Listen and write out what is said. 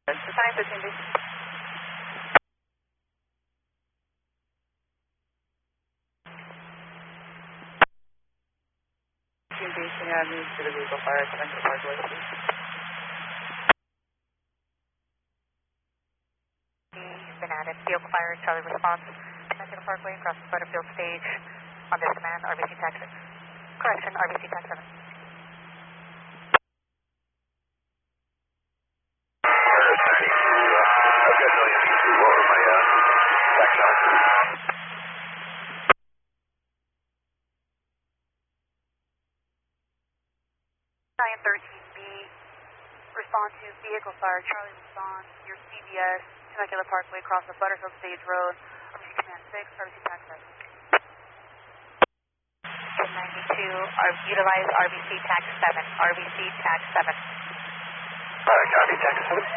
Design 15B. Station Avenue to the Eagle Fire, Temecula Parkway. Been added. Vehicle Fire, Charlie response. Temecula Parkway, across the Butterfield stage. On this command, RBC Tax 6. Correction, RBC Tax 7. Respond to Vehicle Fire, Charlie respond, your CBS, Temecula Parkway, across the Butterfield Stage Road, RBC Command 6, RBC Tax 7. 1092, utilize RBC Tax 7, RBC Tax 7. Copy, Tax 7.